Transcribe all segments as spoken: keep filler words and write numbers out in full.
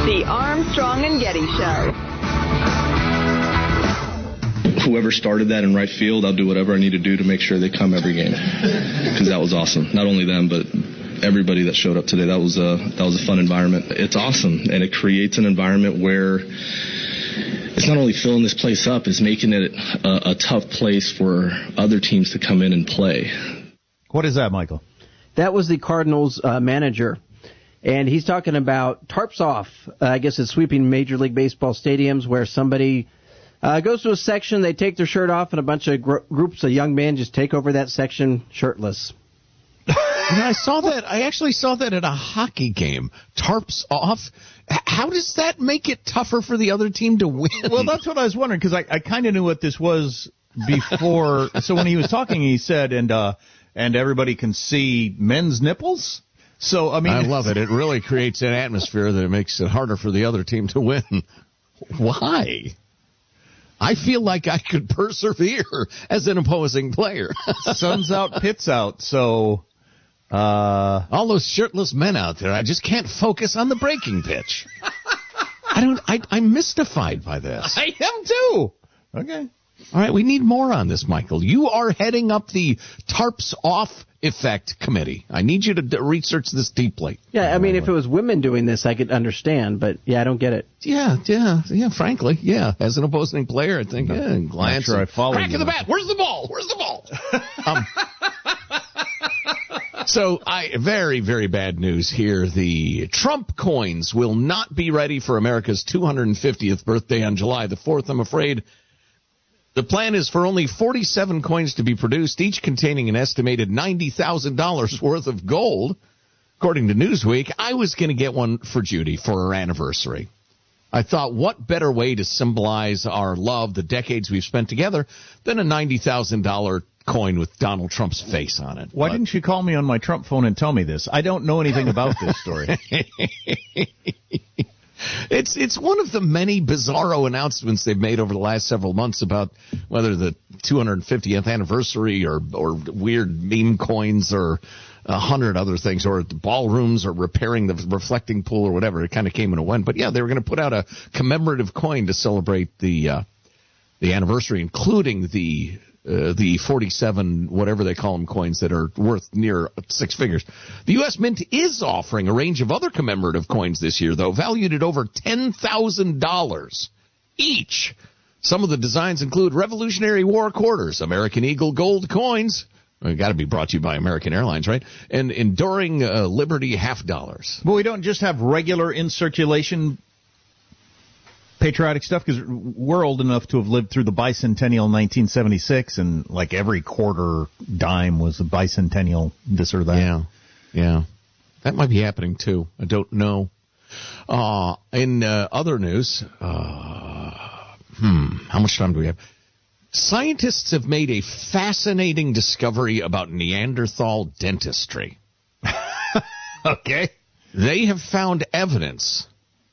The Armstrong and Getty Show. Whoever started that in right field, I'll do whatever I need to do to make sure they come every game. Because that was awesome. Not only them, but everybody that showed up today. That was a, that was a fun environment. It's awesome, and it creates an environment where it's not only filling this place up, it's making it a, a tough place for other teams to come in and play. What is that, Michael? That was the Cardinals uh, manager, and he's talking about tarps off. Uh, I guess it's sweeping Major League Baseball stadiums where somebody uh, goes to a section, they take their shirt off, and a bunch of gr- groups of young men just take over that section shirtless. You know, I saw that. I actually saw that at a hockey game. Tarps off. How does that make it tougher for the other team to win? Well, that's what I was wondering, because I, I kind of knew what this was before. So when he was talking, he said, and uh, and everybody can see men's nipples. So, I mean, I love it. It really creates an atmosphere that makes it harder for the other team to win. Why? I feel like I could persevere as an opposing player. Sun's out, pit's out, so... Uh, all those shirtless men out there, I just can't focus on the breaking pitch. I don't, I, I'm mystified by this. I am too. Okay. All right, we need more on this, Michael. You are heading up the Tarps Off Effect Committee. I need you to d- research this deeply. Yeah, I mean, if it was women doing this, I could understand, but yeah, I don't get it. Yeah, yeah, yeah, frankly, yeah. As an opposing player, I think, yeah, glance. Sure I follow crack you. of the bat. Where's the ball? Where's the ball? um, So, I very, very bad news here. The Trump coins will not be ready for America's two hundred fiftieth birthday on July the fourth, I'm afraid. The plan is for only forty-seven coins to be produced, each containing an estimated ninety thousand dollars worth of gold. According to Newsweek, I was going to get one for Judy for her anniversary. I thought, what better way to symbolize our love, the decades we've spent together, than a ninety thousand dollars coin with Donald Trump's face on it. Why but, didn't you call me on my Trump phone and tell me this? I don't know anything about this story. It's it's one of the many bizarro announcements they've made over the last several months about whether the two hundred fiftieth anniversary or, or weird meme coins or a hundred other things, or ballrooms or repairing the reflecting pool or whatever. It kind of came and went. But, yeah, they were going to put out a commemorative coin to celebrate the uh, the anniversary, including the uh, the forty-seven, whatever they call them, coins that are worth near six figures. The U S Mint is offering a range of other commemorative coins this year, though, valued at over ten thousand dollars each. Some of the designs include Revolutionary War quarters, American Eagle gold coins. Well, got to be brought to you by American Airlines, right? And Enduring uh, Liberty half dollars. But we don't just have regular in circulation patriotic stuff, because we're old enough to have lived through the bicentennial nineteen seventy-six, and like every quarter dime was a bicentennial this or that. Yeah, yeah. That might be happening, too. I don't know. Uh, in uh, other news, uh, hmm, how much time do we have? Scientists have made a fascinating discovery about Neanderthal dentistry. Okay. They have found evidence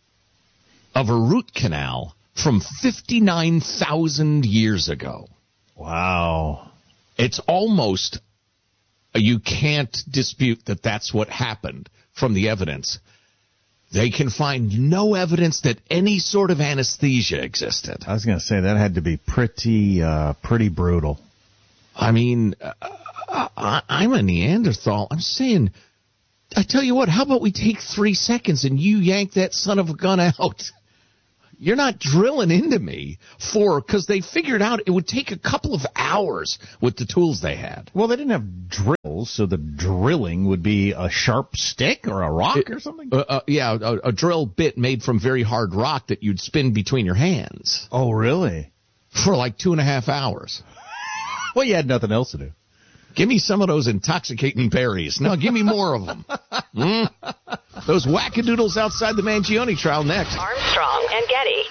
of a root canal from fifty-nine thousand years ago. Wow. It's almost, you can't dispute that that's what happened from the evidence. They can find no evidence that any sort of anesthesia existed. I was going to say, that had to be pretty, uh, pretty brutal. I mean, uh, I, I'm a Neanderthal. I'm saying, I tell you what, how about we take three seconds and you yank that son of a gun out? You're not drilling into me for, because they figured out it would take a couple of hours with the tools they had. Well, they didn't have drills, so the drilling would be a sharp stick or a rock it, or something? Uh, uh, yeah, a, a drill bit made from very hard rock that you'd spin between your hands. Oh, really? For like two and a half hours. Well, you had nothing else to do. Give me some of those intoxicating berries. No, give me more of them. Mm? Those wackadoodles outside the Mangione trial next. Armstrong and Getty.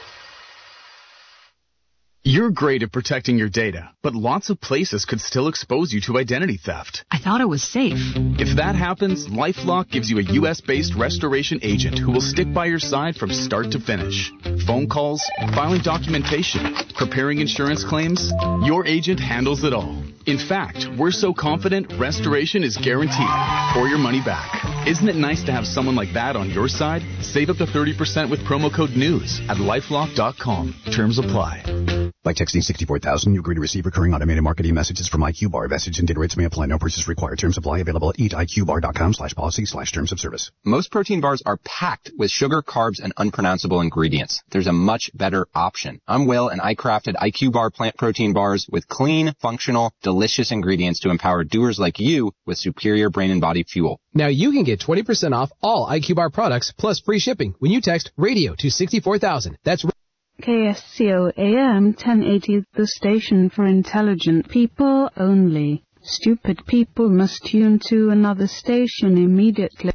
You're great at protecting your data, but lots of places could still expose you to identity theft. I thought it was safe. If that happens, LifeLock gives you a U S-based restoration agent who will stick by your side from start to finish. Phone calls, filing documentation, preparing insurance claims, your agent handles it all. In fact, we're so confident restoration is guaranteed or your money back. Isn't it nice to have someone like that on your side? Save up to thirty percent with promo code NEWS at lifelock dot com. Terms apply. By texting sixty-four thousand, you agree to receive recurring automated marketing messages from I Q Bar. Message and data rates may apply. No purchase required. Terms apply. Available at eat I Q bar dot com slash policy slash terms of service. Most protein bars are packed with sugar, carbs, and unpronounceable ingredients. There's a much better option. I'm Will, and I crafted I Q Bar plant protein bars with clean, functional, delicious ingredients to empower doers like you with superior brain and body fuel. Now you can get twenty percent off all I Q Bar products plus free shipping when you text radio to sixty-four thousand. That's K S C O A M ten eighty, the station for intelligent people only. Stupid people must tune to another station immediately.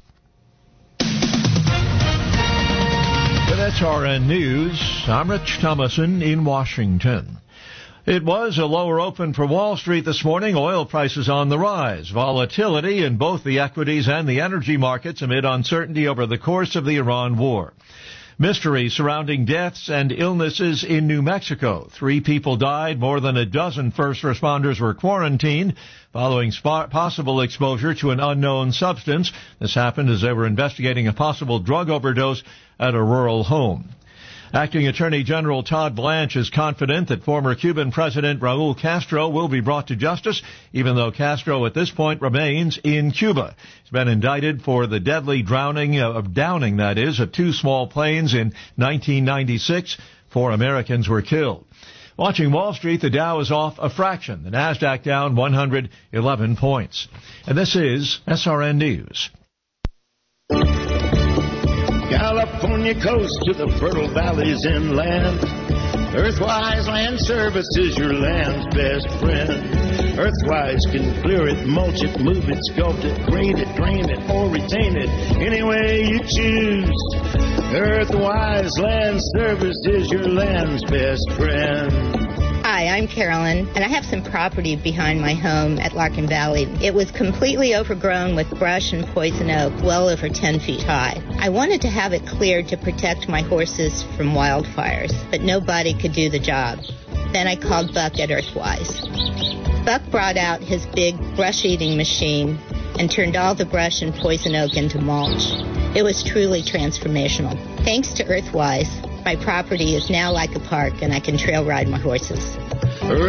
With S R N News, I'm Rich Thomason in Washington. It was a lower open for Wall Street this morning. Oil prices on the rise. Volatility in both the equities and the energy markets amid uncertainty over the course of the Iran war. Mystery surrounding deaths and illnesses in New Mexico. Three people died. More than a dozen first responders were quarantined following sp- possible exposure to an unknown substance. This happened as they were investigating a possible drug overdose at a rural home. Acting Attorney General Todd Blanche is confident that former Cuban President Raul Castro will be brought to justice, even though Castro at this point remains in Cuba. He's been indicted for the deadly drowning of downing, that is, of two small planes in nineteen ninety-six. Four Americans were killed. Watching Wall Street, the Dow is off a fraction. The Nasdaq down one hundred eleven points. And this is S R N News. California coast to the fertile valleys inland. Earthwise Land Service is your land's best friend. Earthwise can clear it, mulch it, move it, sculpt it, grade it, drain it, or retain it any way you choose. Earthwise Land Service is your land's best friend. Hi, I'm Carolyn, and I have some property behind my home at Larkin Valley. It was completely overgrown with brush and poison oak, well over ten feet high. I wanted to have it cleared to protect my horses from wildfires, but nobody could do the job. Then I called Buck at Earthwise. Buck brought out his big brush-eating machine and turned all the brush and poison oak into mulch. It was truly transformational. Thanks to Earthwise, my property is now like a park, and I can trail ride my horses.